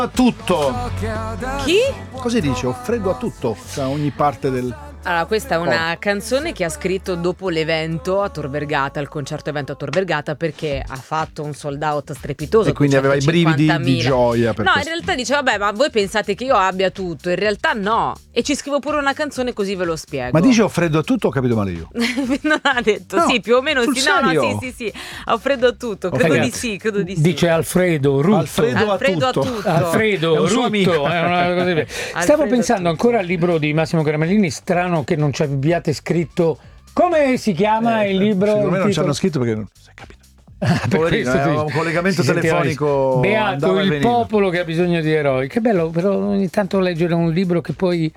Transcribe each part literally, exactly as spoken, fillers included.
A tutto. Chi? Così dice, ho freddo a tutto, cioè ogni parte del... Allora, questa è una canzone che ha scritto dopo l'evento a Tor Vergata, il concerto evento a Tor Vergata, perché ha fatto un sold out strepitoso. E quindi aveva i brividi di gioia per No, questo. in realtà dice, vabbè, ma voi pensate che io abbia tutto, in realtà no. E ci scrivo pure una canzone così ve lo spiego. Ma dice ho freddo a tutto o ho capito male io? Non ha detto, No, sì, più o meno sul sì, no, no, serio? sì, sì, sì, ho freddo a tutto, credo Ragazzi, di sì, credo di sì. Dice Alfredo Rutto. Alfredo, Alfredo a a tutto. tutto. Alfredo È un suo Rutto, amico. è una cosa di- Stavo Alfredo pensando Tutto. ancora al libro di Massimo Caramellini, strano che non ci abbiate scritto come si chiama il libro. Secondo me il non ci titolo? hanno scritto perché non si è capito. Per Poverino, questo aveva ti- un collegamento si sentiva telefonico, ris- Beato andava e il veniva. popolo che ha bisogno di eroi. Che bello, però ogni tanto leggere un libro che poi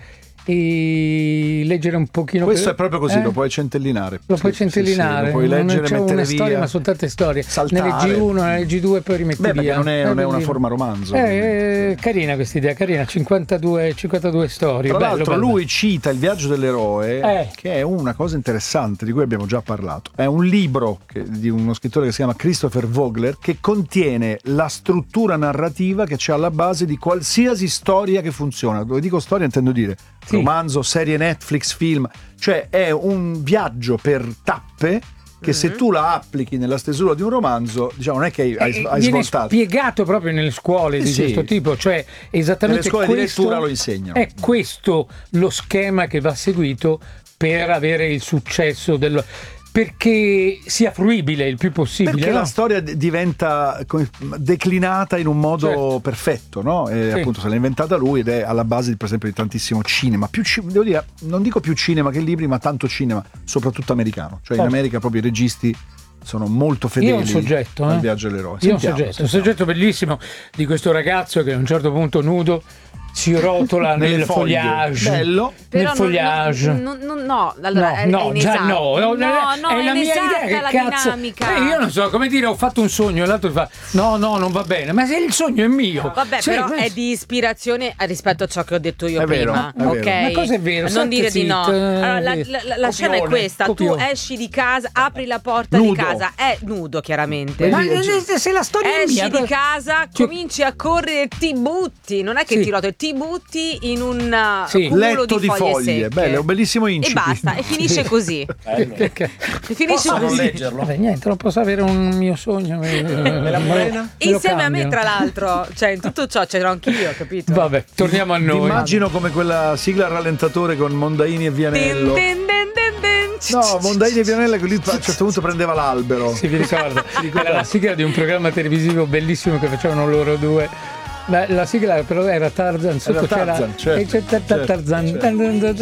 e leggere un pochino. Questo per- è proprio così, eh? lo puoi centellinare. Lo puoi Sì, centellinare, sì, sì, lo puoi non leggere, c'è una mettere storia, via, ma sono tante storie. saltare. Ne leggi uno, ne leggi due, poi rimetti Beh, via. perché non è, non è Eh, una così. forma romanzo. Eh, eh, carina questa idea, carina, cinquantadue, cinquantadue storie. Tra bello, l'altro bello. lui cita Il viaggio dell'eroe, Eh. che è una cosa interessante di cui abbiamo già parlato. È un libro che- di uno scrittore che si chiama Christopher Vogler, che contiene la struttura narrativa che c'è alla base di qualsiasi storia che funziona. Dove dico storia intendo dire Sì. romanzo, serie Netflix, film. Cioè è un viaggio per tappe che se tu la applichi nella stesura di un romanzo, diciamo, non è che hai, hai Eh, viene svoltato. spiegato proprio nelle scuole di Sì. questo tipo, cioè esattamente Nelle scuole di questo, lettura lo insegnano. È questo lo schema che va seguito per avere il successo del, perché sia fruibile il più possibile. Perché no? la storia d- diventa come- declinata in un modo Certo. perfetto, no? E Sì. appunto se l'ha inventata lui ed è alla base, di, per esempio, di tantissimo cinema. Più ci- devo dire, non dico più cinema che libri, ma tanto cinema, soprattutto americano. Cioè in Certo. America proprio i registi sono molto fedeli Io ho un soggetto, al eh. viaggio dell'eroe. Io ho un Sentiamo, soggetto, un sentiamo. soggetto bellissimo di questo ragazzo che a un certo punto nudo si rotola Nelle nel foglie. fogliage. Bello. Però nel non- fogliage. non- non- no, allora No, è, no, è già inesatto. no, no, no, no, è è la mia inesatta idea, la che cazzo. dinamica. Eh, io non so, come dire, ho fatto un sogno e l'altro fa no, no, non va bene, ma se il sogno è mio. Vabbè, Cioè, però ma- è di ispirazione rispetto a ciò che ho detto io È vero, prima. è vero. Ok. Ma cosa è vero? Non State dire di no. zitta, Allora, la, eh, la- la- la scena è copione, questa: copione. tu esci di casa, apri la porta Nudo. di casa, è nudo chiaramente. Ma Vedi, se la storia è Esci mia, di casa, Cioè- cominci a correre, ti butti, non è che Sì. ti rotoli, ti butti in un uh, Sì. cumulo Letto di foglie, foglie, secche. bello, è un bellissimo E incipit. basta, e finisce così. Perché? E finisce Posso non così. leggerlo? Vabbè, niente, non posso avere un mio sogno. Me la frena? Insieme a me, tra l'altro, cioè in tutto ciò c'ero anch'io, capito? Vabbè, torniamo a Vi noi. immagino come quella sigla a rallentatore con Mondaini e Din, Vianello. din, din, din, din. No, Mondaini e Vianello che lui a un certo punto prendeva l'albero. Si vi ricorda? Era la sigla di un programma televisivo bellissimo che facevano loro due. La, la sigla però era Tarzan, sotto Era Tarzan, c'era certo, e c'è Tarzan. certo, certo.